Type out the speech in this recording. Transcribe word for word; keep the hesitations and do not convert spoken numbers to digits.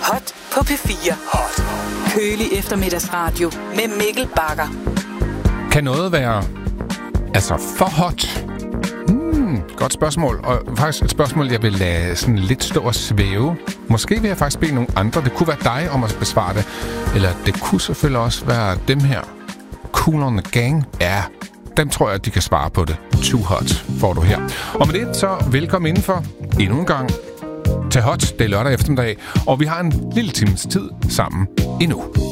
Hot på P fire. Hot. Kølig eftermiddagsradio med Mikkel Bagger. Kan noget være altså for hot? Hmm, godt spørgsmål. Og faktisk et spørgsmål, jeg vil lade sådan lidt stå og svæve. Måske vil jeg faktisk bede nogle andre. Det kunne være dig om at besvare det. Eller det kunne selvfølgelig også være dem her. Kool and the Gang. Ja, dem tror jeg, de kan svare på det. Too hot får du her. Og med det, så velkommen indenfor endnu en gang til Hot. Det er lørdag eftermiddag, og vi har en lille times tid sammen endnu.